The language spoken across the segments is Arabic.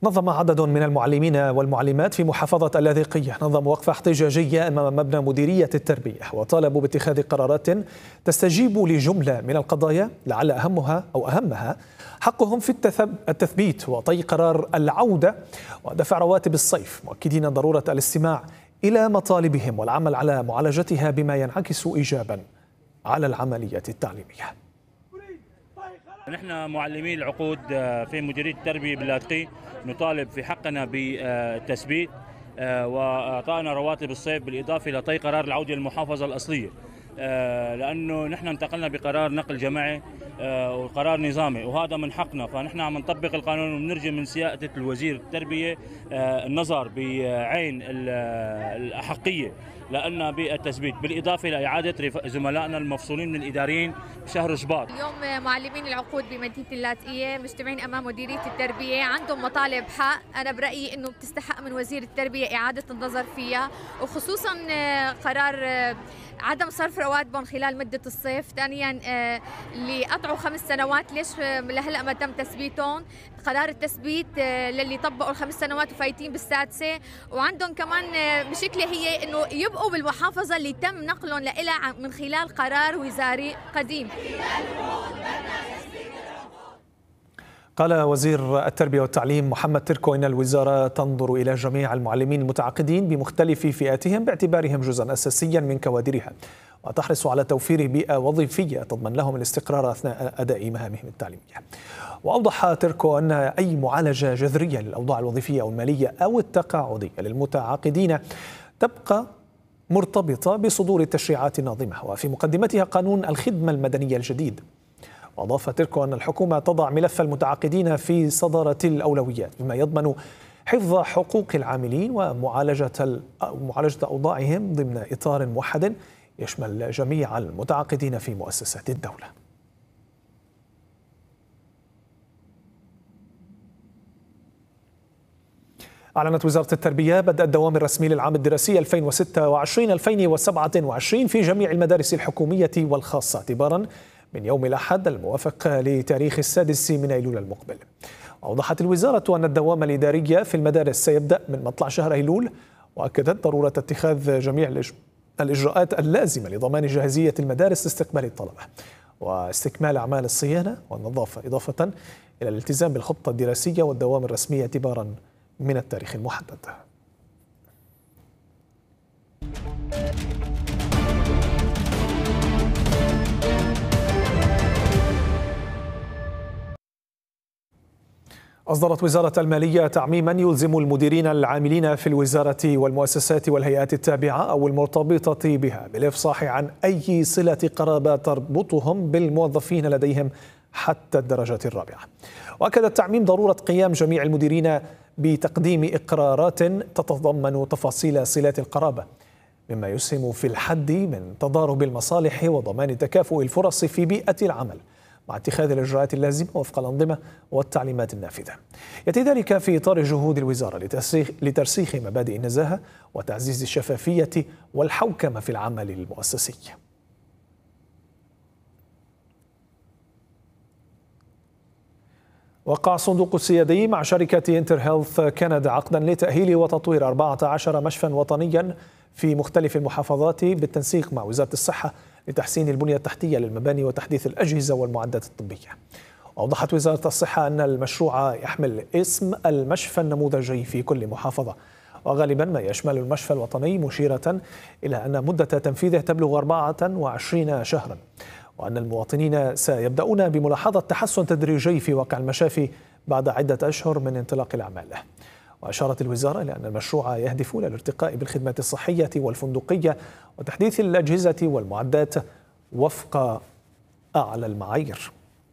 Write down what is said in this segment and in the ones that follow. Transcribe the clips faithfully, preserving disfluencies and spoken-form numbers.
نظم عدد من المعلمين والمعلمات في محافظة اللاذقية نظموا وقفة احتجاجية أمام مبنى مديرية التربية، وطالبوا باتخاذ قرارات تستجيب لجملة من القضايا لعل أهمها أو أهمها حقهم في التثبيت وطي قرار العودة ودفع رواتب الصيف، مؤكدين ضرورة الاستماع إلى مطالبهم والعمل على معالجتها بما ينعكس إيجابا على العملية التعليمية. نحن معلمي العقود في مديرية التربية باللاذقية نطالب في حقنا بالتثبيت وإعطائنا رواتب الصيف بالإضافة لطي قرار العودة للمحافظة الأصلية، لأنه نحن انتقلنا بقرار نقل جماعي وقرار نظامي وهذا من حقنا، فنحن عم نطبق القانون ونرجو من سيادة الوزير التربية النظر بعين الأحقية لأن بالتثبيت، بالإضافة لإعادة زملائنا المفصولين من الإداريين بشهر شباط. اليوم معلمين العقود بمدينة اللاذقية مجتمعين أمام مديرية التربية، عندهم مطالب حق، أنا برأيي إنه بتستحق من وزير التربية إعادة النظر فيها، وخصوصا قرار عدم صرف رواتبهم خلال مدة الصيف. ثانيا اللي قطعوا خمس سنوات ليش لهلا ما تم تثبيتهم، قرار التثبيت للي طبقوا الخمس سنوات وفايتين بالسادسة، وعندهم كمان مشكلة هي إنه يبقوا بالمحافظة اللي تم نقلهم لإلها من خلال قرار وزاري قديم. قال وزير التربية والتعليم محمد تركو إن الوزارة تنظر إلى جميع المعلمين المتعاقدين بمختلف فئاتهم باعتبارهم جزءا أساسيا من كوادرها، وتحرص على توفير بيئة وظيفية تضمن لهم الاستقرار أثناء أداء مهامهم التعليمية. وأوضح تركو أن أي معالجة جذرية للأوضاع الوظيفية أو المالية أو التقاعدية للمتعاقدين تبقى مرتبطة بصدور التشريعات الناظمة وفي مقدمتها قانون الخدمة المدنية الجديد. وأضاف تركو أن الحكومة تضع ملف المتعاقدين في صدارة الأولويات بما يضمن حفظ حقوق العاملين ومعالجة معالجة أوضاعهم ضمن إطار موحد يشمل جميع المتعاقدين في مؤسسات الدولة. أعلنت وزارة التربية بدء الدوام الرسمي للعام الدراسي ألفين وستة وعشرين ألفين وسبعة وعشرين في جميع المدارس الحكومية والخاصة اعتبارا من يوم الأحد الموافق لتاريخ السادس من أيلول المقبل. أوضحت الوزارة أن الدوام الإداري في المدارس سيبدأ من مطلع شهر أيلول، وأكدت ضرورة اتخاذ جميع الإجراءات اللازمة لضمان جاهزية المدارس لاستقبال الطلبة واستكمال أعمال الصيانة والنظافة، إضافة إلى الالتزام بالخطة الدراسية والدوام الرسمي اعتبارا من التاريخ المحدد. أصدرت وزارة المالية تعميما يلزم المديرين العاملين في الوزارة والمؤسسات والهيئات التابعة أو المرتبطة بها بالإفصاح عن أي صلة قرابة تربطهم بالموظفين لديهم حتى الدرجة الرابعة. وأكد التعميم ضرورة قيام جميع المديرين بتقديم إقرارات تتضمن تفاصيل صلات القرابة، مما يسهم في الحد من تضارب المصالح وضمان تكافؤ الفرص في بيئة العمل مع اتخاذ الإجراءات اللازمة وفق الأنظمة والتعليمات النافذة. يأتي ذلك في إطار جهود الوزارة لترسيخ, لترسيخ مبادئ النزاهة وتعزيز الشفافية والحوكمة في العمل المؤسسي. وقع صندوق السيادي مع شركة انتر هيلث كندا عقدا لتأهيل وتطوير أربعة عشر مشفى وطنيا في مختلف المحافظات بالتنسيق مع وزارة الصحة لتحسين البنية التحتية للمباني وتحديث الأجهزة والمعدات الطبية. وأوضحت وزارة الصحة أن المشروع يحمل اسم المشفى النموذجي في كل محافظة، وغالبا ما يشمل المشفى الوطني، مشيرة إلى أن مدة تنفيذه تبلغ أربعة وعشرين شهرا، وأن المواطنين سيبدأون بملاحظة تحسن تدريجي في واقع المشافي بعد عدة أشهر من انطلاق الأعمال. وأشارت الوزارة إلى أن المشروع يهدف إلى الارتقاء بالخدمات الصحية والفندقية وتحديث الأجهزة والمعدات وفق أعلى المعايير.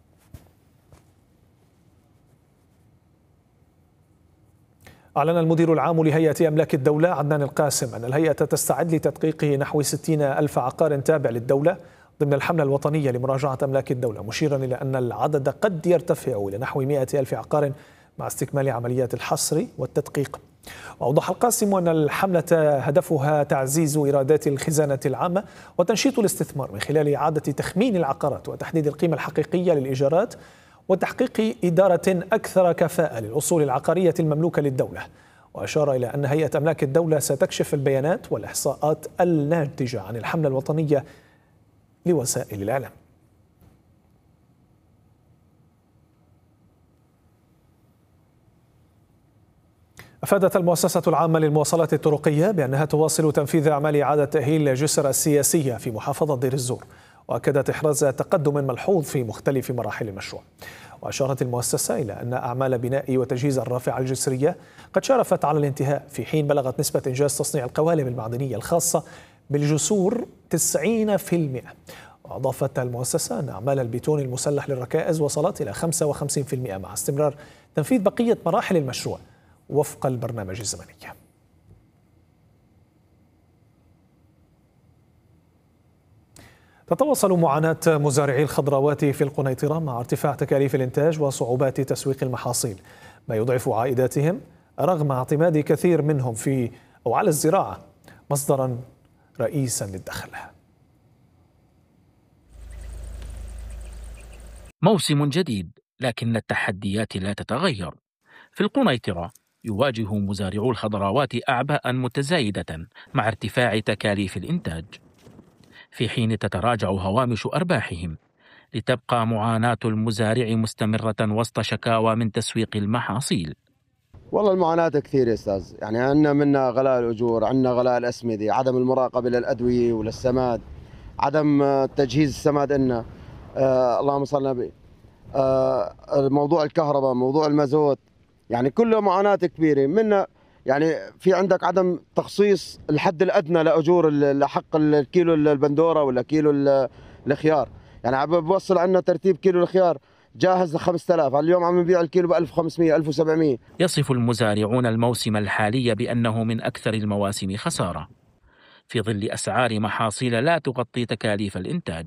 أعلن المدير العام لهيئة أملاك الدولة عدنان القاسم أن الهيئة تستعد لتدقيق نحو ستين ألف عقار تابع للدولة ضمن الحملة الوطنية لمراجعة أملاك الدولة، مشيرا إلى أن العدد قد يرتفع إلى نحو مئة ألف عقار مع استكمال عمليات الحصر والتدقيق. وأوضح القاسم أن الحملة هدفها تعزيز إيرادات الخزانة العامة وتنشيط الاستثمار من خلال إعادة تخمين العقارات وتحديد القيمة الحقيقية للإيجارات وتحقيق إدارة أكثر كفاءة للأصول العقارية المملوكة للدولة. وأشار إلى أن هيئة أملاك الدولة ستكشف البيانات والإحصاءات الناتجة عن الحملة الوطنية لوسائل الإعلام. أفادت المؤسسة العامة للمواصلات الطرقية بأنها تواصل تنفيذ أعمال إعادة تأهيل جسر السياسية في محافظة دير الزور، وأكدت إحراز تقدم ملحوظ في مختلف مراحل المشروع. وأشارت المؤسسة إلى أن أعمال بناء وتجهيز الرافعة الجسرية قد شارفت على الانتهاء، في حين بلغت نسبة إنجاز تصنيع القوالب المعدنية الخاصة بالجسور تسعين بالمئة. وأضافت المؤسسة أن أعمال البتون المسلح للركائز وصلت إلى خمسة وخمسين بالمئة، مع استمرار تنفيذ بقية مراحل المشروع وفق البرنامج الزمني. تتواصل معاناة مزارعي الخضروات في القنيطرة مع ارتفاع تكاليف الإنتاج وصعوبات تسويق المحاصيل، ما يضعف عائداتهم رغم اعتماد كثير منهم في أو على الزراعة مصدرا رئيسا للدخل. موسم جديد، لكن التحديات لا تتغير. في القنيطرة يواجه مزارعو الخضروات أعباء متزايدة مع ارتفاع تكاليف الإنتاج، في حين تتراجع هوامش أرباحهم، لتبقى معاناة المزارع مستمرة وسط شكاوى من تسويق المحاصيل. والله المعاناة كثير يا أستاذ، يعني عندنا منا غلاء الأجور، عندنا غلاء الأسمدة، عدم المراقبة للأدوية وللسماد، عدم تجهيز السماد لنا، آه اللهم صل على النبي، آه موضوع الكهرباء، موضوع المازوت، يعني كله معاناة كبيرة. منا يعني في عندك عدم تخصيص الحد الأدنى لأجور لحق الكيلو البندورة ولا كيلو الخيار، يعني عم بوصل عندنا ترتيب كيلو الخيار جاهز ل خمسة آلاف، اليوم عم نبيع الكيلو ب ألف وخمسمئة ألف وسبعمئة. يصف المزارعون الموسم الحالي بأنه من أكثر المواسم خسارة، في ظل أسعار محاصيل لا تغطي تكاليف الإنتاج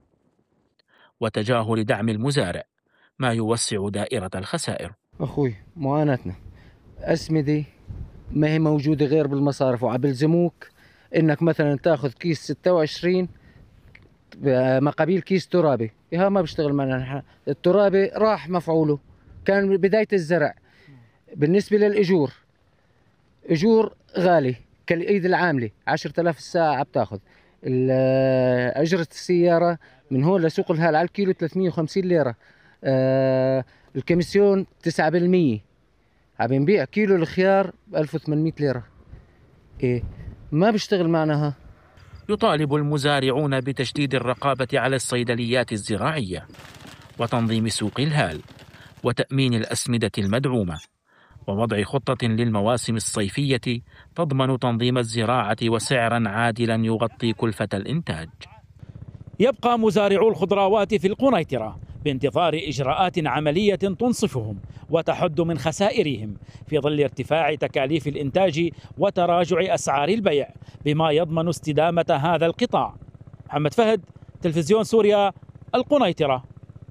وتجاهل دعم المزارع، ما يوسع دائرة الخسائر. أخوي معاناتنا أسمدة ما هي موجودة غير بالمصارف، وعبلزموك إنك مثلا تاخذ كيس ستة وعشرين مقابل كيس ترابي، ها ما بيشتغل معنا. الترابي راح مفعوله، كان بداية الزرع. بالنسبة للأجور، أجور غالي كالإيد العاملة، عشرة آلاف الساعة بتاخذ. أجرة السيارة من هون لسوق الهال على الكيلو ثلاثمئة وخمسين ليرة. آه الكميسيون تسعة بالمئة، عم نبيع كيلو الخيار ب ألف وثمانمئة ليرة. إيه ما بيشتغل معناها. يطالب المزارعون بتشديد الرقابة على الصيدليات الزراعية وتنظيم سوق الهال وتأمين الأسمدة المدعومة ووضع خطة للمواسم الصيفية تضمن تنظيم الزراعة وسعرا عادلا يغطي كلفة الإنتاج. يبقى مزارعو الخضروات في القنيطرة بانتظار إجراءات عملية تنصفهم وتحد من خسائرهم في ظل ارتفاع تكاليف الإنتاج وتراجع أسعار البيع، بما يضمن استدامة هذا القطاع. محمد فهد، تلفزيون سوريا، القنيطرة.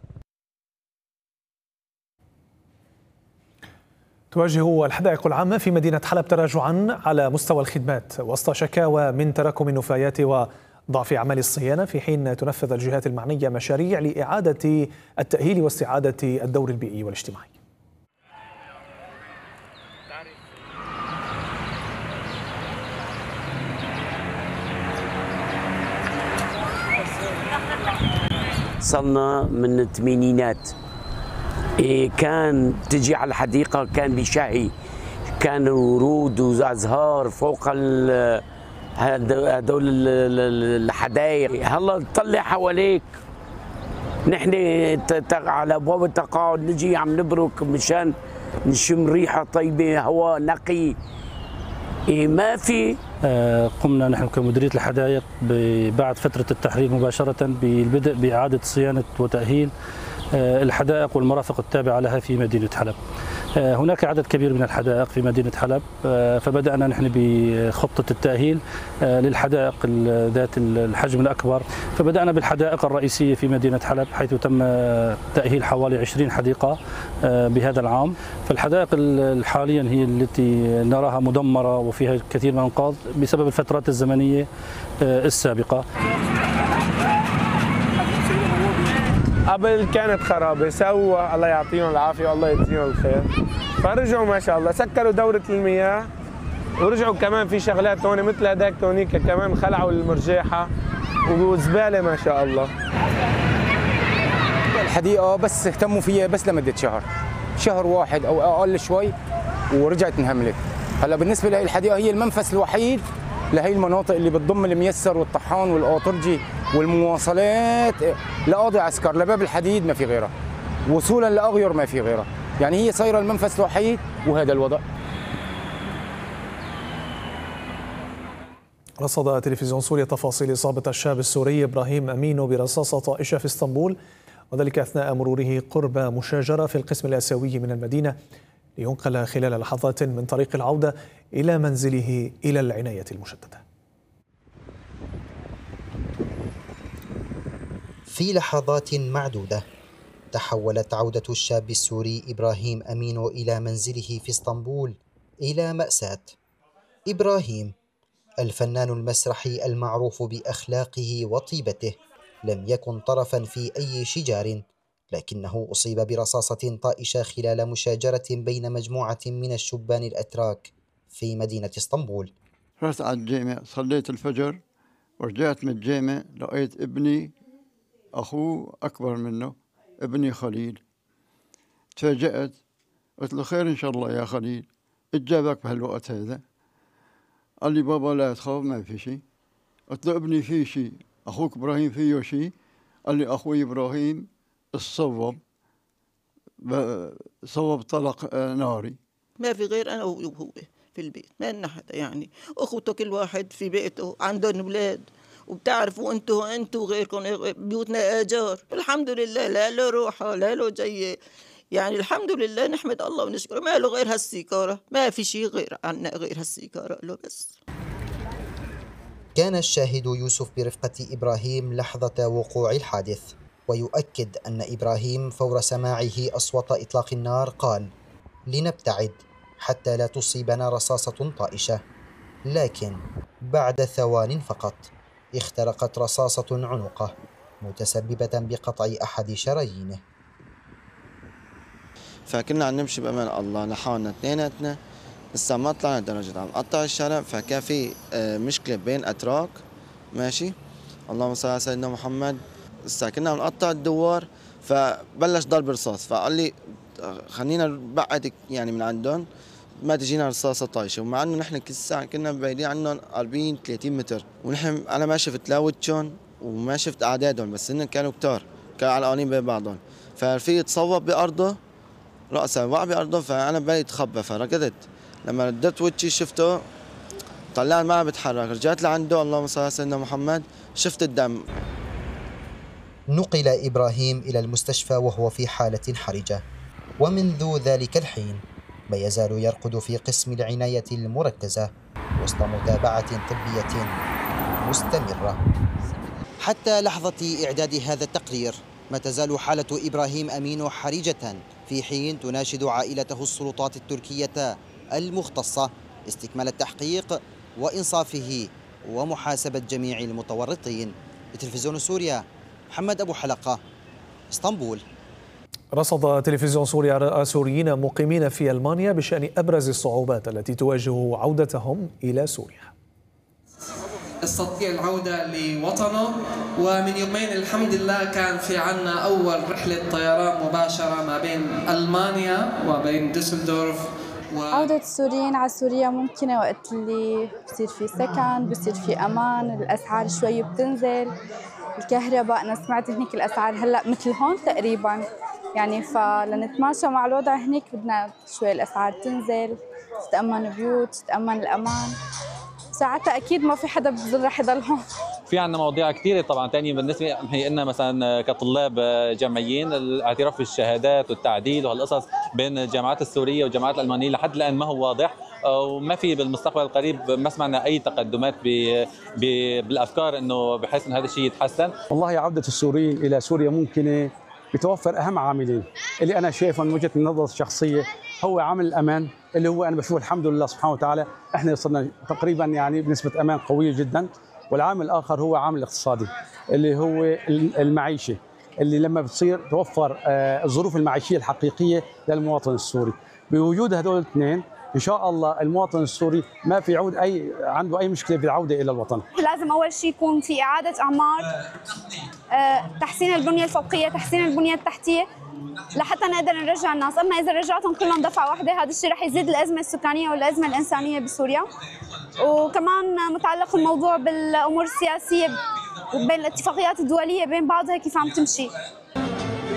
تواجه الحدائق العامة في مدينة حلب تراجعا على مستوى الخدمات وسط شكاوى من تراكم النفايات وضعف أعمال الصيانة، في حين تنفذ الجهات المعنية مشاريع لإعادة التأهيل واستعادة الدور البيئي والاجتماعي. صلنا من الثمانينات، إيه كان تجي على الحديقة كان بشهي، كان ورود وازهار فوق هدول الحدائق. هلا تطلع حواليك، نحن على ابواب التقاعد نجي عم نبرك مشان نشم ريحه طيبه، هواء نقي. إيه ما في. قمنا نحن كمديرية الحدائق بعد فترة التحرير مباشرة بالبدء بإعادة صيانة وتأهيل الحدائق والمرافق التابعة لها في مدينة حلب. هناك عدد كبير من الحدائق في مدينة حلب، فبدأنا نحن بخطة التأهيل للحدائق ذات الحجم الأكبر. فبدأنا بالحدائق الرئيسية في مدينة حلب، حيث تم تأهيل حوالي عشرين حديقة بهذا العام. فالحدائق حاليا هي التي نراها مدمرة وفيها كثير من الأنقاض بسبب الفترات الزمنية السابقة. قبل كانت خرابه، سووا الله يعطيهم العافيه والله يجزيهم الخير، فرجعوا ما شاء الله سكروا دوره المياه ورجعوا كمان في شغلات هون مثل هداك هونيك كمان خلعوا المرجاحه وزباله ما شاء الله. الحديقه بس اهتموا فيها بس لمده شهر، شهر واحد او اقل شوي ورجعت انهملت. هلا بالنسبه لهي الحديقه هي المنفذ الوحيد لهي المناطق اللي بتضم الميسر والطحان والقاطرجي والمواصلات لقاضي عسكر لباب الحديد ما في غيرها، وصولا لاغير ما في غيرها، يعني هي صايره المنفذ الوحيد وهذا الوضع. رصد تلفزيون سوريا تفاصيل إصابة الشاب السوري إبراهيم أمينو برصاصة طائشة في اسطنبول، وذلك أثناء مروره قرب مشاجرة في القسم الآسيوي من المدينة، لينقل خلال لحظات من طريق العودة إلى منزله إلى العناية المشددة. في لحظات معدودة تحولت عودة الشاب السوري إبراهيم أمينو إلى منزله في اسطنبول إلى مأساة. إبراهيم الفنان المسرحي المعروف بأخلاقه وطيبته لم يكن طرفا في أي شجار، لكنه أصيب برصاصة طائشة خلال مشاجرة بين مجموعة من الشبان الأتراك في مدينة اسطنبول. رحت على الجامع صليت الفجر ورجعت من الجامع لقيت ابني أخوه أكبر منه ابني خليل. تفاجأت قلت له خير إن شاء الله يا خليل، إجابك بهالوقت هذا؟ قال لي بابا لا تخاف ما في شيء. قلت له ابني فيه شيء، أخوك إبراهيم فيه شيء؟ قال لي أخوي إبراهيم صوب صوب طلق ناري. ما في غير أنا وهو في البيت، ما لنا حدا يعني، أخوته كل واحد في بيته عندهم أولاد، وبتعرفوا أنتم أنتم وغيركم بيوتنا آجار، الحمد لله لا له روحة لا له جاية، يعني الحمد لله نحمد الله ونشكره، ما له غير هالسيكارة، ما في شيء غير عنا غير هالسيكارة له بس. كان الشاهد يوسف برفقة إبراهيم لحظة وقوع الحادث، ويؤكد أن إبراهيم فور سماعه أصوات إطلاق النار قال: لنبتعد حتى لا تصيبنا رصاصة طائشة، لكن بعد ثوان فقط اخترقت رصاصة عنقه متسببة بقطع أحد شرايينه. فكنا عم نمشي بأمان الله لحالنا اثنيناتنا، لسه ما طلعنا درجة عم نقطع الشارع، فكان في مشكلة بين أتراك ماشي، اللهم صل على سيدنا محمد. لسه كنا عم نقطع الدوار فبلش ضرب رصاص، فقال لي خلينا نبعد يعني من عندهم ما تجينا رصاصة طايشة، ومع انه نحن كل ساعة كنا بعيدين عنهم أربعين ثلاثين متر، ونحن انا ما شفت لا وجههم وما شفت اعدادهم، بس هن كانوا كتار كانوا علقانين بين بعضهم، فرفيق تصوب بأرضه رأسه وقع بأرضه، فأنا بالي اتخبى فركضت، لما ردت وجهي شفته طلعت ما عم بتحرك، رجعت لعنده اللهم صل على سيدنا محمد شفت الدم. نقل إبراهيم إلى المستشفى وهو في حالة حرجة، ومنذ ذلك الحين ما يزال يرقد في قسم العناية المركزة وسط متابعة طبية مستمرة. حتى لحظة إعداد هذا التقرير ما تزال حالة إبراهيم أمينو حرجة، في حين تناشد عائلته السلطات التركية المختصة استكمال التحقيق وإنصافه ومحاسبة جميع المتورطين. لتلفزيون سوريا محمد أبو حلقة، اسطنبول. رصد تلفزيون سوريا سوريين مقيمين في ألمانيا بشأن أبرز الصعوبات التي تواجه عودتهم إلى سوريا. استطيع العودة لوطنه، ومن يومين الحمد لله كان في عنا أول رحلة طيران مباشرة ما بين ألمانيا وبين دوسلدورف. و... عودة السوريين على سوريا ممكنة وقت اللي بصير في سكن، بصير في أمان، الأسعار شوي بتنزل، الكهرباء أنا سمعت هناك الأسعار هلأ مثل هون تقريباً، يعني فلنتماشى مع الوضع هناك بدنا شوي الأسعار تنزل، تتأمن بيوت، تتأمن الأمان، ساعتها أكيد ما في حدا بظل رح يضل هون. في عندنا مواضيع كثيرة طبعا تانية بالنسبة هي لنا مثلا كطلاب جامعيين، الاعتراف بالشهادات والتعديل وهالقصص بين الجامعات السورية والجامعات الألمانية لحد الآن ما هو واضح، وما في بالمستقبل القريب ما سمعنا أي تقدمات بالأفكار إنه بحيث إن هذا الشيء يتحسن. والله عودة السوريين إلى سوريا ممكنة بتوفر أهم عاملين اللي أنا شايفه من وجهة النظر الشخصية، هو عامل الأمان اللي هو أنا بشوف الحمد لله سبحانه وتعالى إحنا وصلنا تقريبا يعني بنسبة أمان قوية جدا، والعامل الآخر هو عامل الاقتصادي اللي هو المعيشة، اللي لما بتصير توفر الظروف المعيشيه الحقيقيه للمواطن السوري. بوجود هذول الاثنين ان شاء الله المواطن السوري ما في عود اي عنده اي مشكله بالعوده الى الوطن. لازم اول شيء يكون في اعاده اعمار، تحسين البنيه الفوقيه، تحسين البنيه التحتيه لحتى نقدر نرجع الناس، اما اذا رجعتهم كلهم دفعه واحده هذا الشيء رح يزيد الازمه السكانيه والازمه الانسانيه بسوريا. وكمان متعلق الموضوع بالامور السياسيه وبين الاتفاقيات الدوليه بين بعضها كيف عم تمشي.